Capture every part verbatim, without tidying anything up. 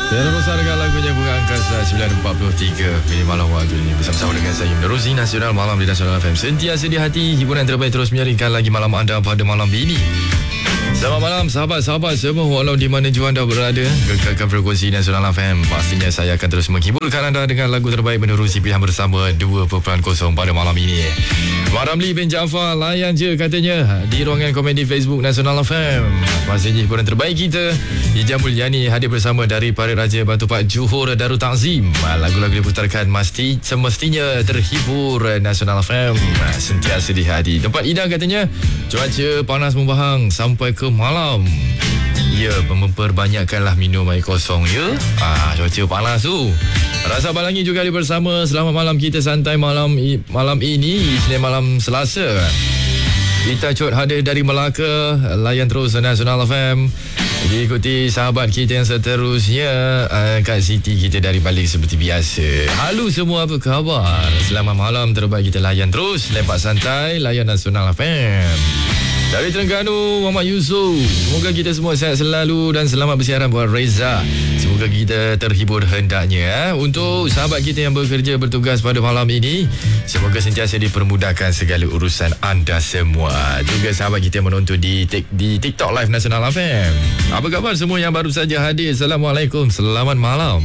Terusan dengan lagunya Bunga Angkasa sembilan empat puluh tiga minit malam waktu ini bersama-sama dengan saya menerusi Nasional Malam di Nasional F M. Sentiasa di hati, hiburan terbaik terus menyaringkan lagi malam anda pada malam ini. Selamat malam sahabat-sahabat semua, walau di mana jua anda berada, gegarkan frekuensi Nasional F M. Pastinya saya akan terus menghiburkan anda dengan lagu terbaik menerusi pilihan bersama dua titik kosong pada malam ini. Ramli bin Jaafar layan je katanya di ruangan komedi Facebook Nasional F M. Pastinya hiburan terbaik kita Ijam Mulyani hadir bersama dari Parit Raja Batu Pak Johor Darul Takzim. Lagu-lagu diputarkan mesti semestinya terhibur. Nasional F M sentiasa di hati. Tempat indah katanya, cuaca panas membahang sampai ke malam. Ya, memperbanyakkanlah minum air kosong ya. Ah, cuaca panas tu. Rasa Balangi juga ada bersama. Selamat malam, kita santai malam malam ini, Isnin malam Selasa. Kita Cot hadir dari Melaka. Layan terus Nasional F M. Diikuti sahabat kita yang seterusnya, uh, Kak Siti kita dari balik seperti biasa. Halo semua, apa khabar? Selamat malam terbaik kita layan terus. Lepak santai, layan Nasional F M. Dari Terengganu, Muhammad Yusof. Semoga kita semua sihat selalu dan selamat bersiaran buat Reza. Semoga kita terhibur hendaknya. Eh? Untuk sahabat kita yang bekerja bertugas pada malam ini, semoga sentiasa dipermudahkan segala urusan anda semua. Juga sahabat kita yang menonton di, di TikTok Live Nasional F M. Apa khabar semua yang baru saja hadir? Assalamualaikum, selamat malam.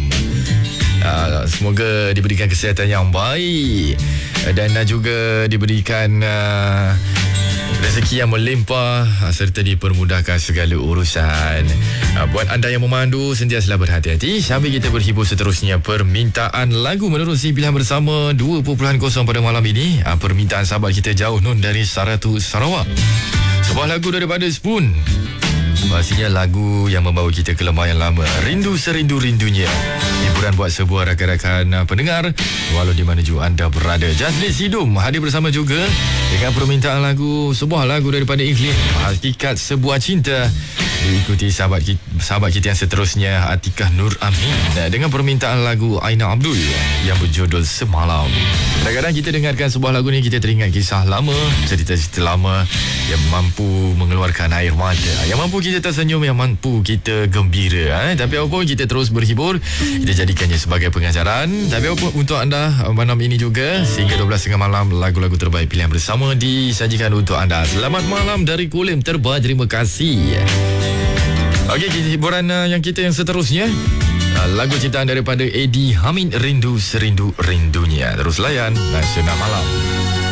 Uh, semoga diberikan kesihatan yang baik dan uh, juga diberikan uh, rezeki yang melimpah serta dipermudahkan segala urusan. Buat anda yang memandu, sentiasalah berhati-hati sambil kita berhibur seterusnya. Permintaan lagu menerusi pilihan bersama dua titik kosong pada malam ini. Permintaan sahabat kita Jauh Nun dari Saratu Sarawak. Sebuah lagu daripada Spoon. Pastinya lagu yang membawa kita ke lembah yang lama. Rindu serindu-rindunya. Hiburan buat sebuah rakan-rakan pendengar walau di mana jua anda berada. Jazli Sidum hadir bersama juga dengan permintaan lagu, sebuah lagu daripada Ikhlim, Hakikat Sebuah Cinta. Diikuti sahabat kita, sahabat kita yang seterusnya, Atikah Nur Amin, dengan permintaan lagu Aina Abdul yang berjudul Semalam. Kadang-kadang kita dengarkan sebuah lagu ni, kita teringat kisah lama, cerita-cerita lama yang mampu mengeluarkan air mata, yang mampu kita tersenyum, yang mampu kita gembira. eh? Tapi apapun, kita terus berhibur. Kita jadikannya sebagai pengajaran. Tapi apapun, untuk anda malam ini juga sehingga dua belas tiga puluh malam, lagu-lagu terbaik pilihan bersama disajikan untuk anda. Selamat malam dari Kulim Terbaik. Terima kasih. Okey, hiburan uh, yang kita yang seterusnya, uh, lagu ciptaan daripada Eddie Hamid, Rindu Serindu Rindunya. Terus layan Nasional Malam.